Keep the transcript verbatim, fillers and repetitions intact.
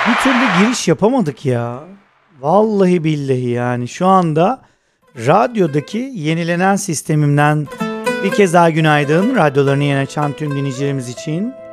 Bir türlü giriş yapamadık ya. Vallahi billahi yani şu anda radyodaki yenilenen sistemimden bir kez daha günaydın. Radyolarını yeni açan tüm dinleyicilerimiz için.